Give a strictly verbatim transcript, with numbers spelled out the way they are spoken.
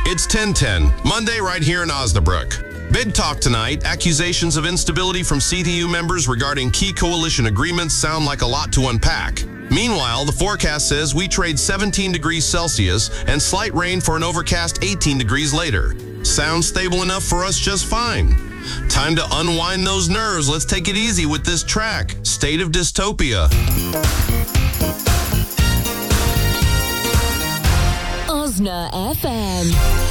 It's ten ten, Monday right here in Osnabrück. Big talk tonight. Accusations of instability from C T U members regarding key coalition agreements sound like a lot to unpack. Meanwhile, the forecast says we trade seventeen degrees Celsius and slight rain for an overcast eighteen degrees later. Sounds stable enough for us just fine. Time to unwind those nerves. Let's take it easy with this track, State of Dystopia. Osna F M.